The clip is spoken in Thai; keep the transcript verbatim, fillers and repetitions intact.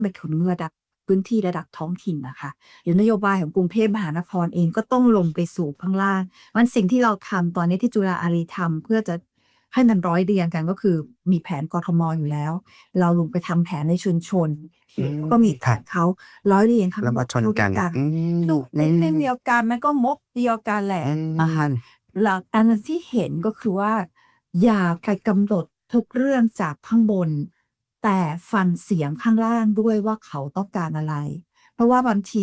ไปถึงระดับพื้นที่ระดับท้องถิ่นนะคะเดี๋ยวนโยบายของกรุงเทพมหานครเองก็ต้องลงไปสู่ข้างล่างมันสิ่งที่เราทำตอนนี้ที่จุฬาอารีทำเพื่อจะให้มันร้อยเรียงกันก็คือมีแผนกทมอยู่แล้วเราลงไปทำแผนในชุมชนอืมก็มีแผค่ะนเขาร้อยเรียงทั้งแล้วหมมาดชนเข้าด้กัวน ยกันอืมลูกอืเล่น ๆ เดียวกันมันก็มกเดียวกันแหละอือะค่ะมหลักอันที่เห็นก็คือว่า อย่าไปกำหนดทุกเรื่องจากข้างบน แต่ฟังเสียงข้างล่างด้วยว่าเขาต้องการอะไร เพราะว่าบางที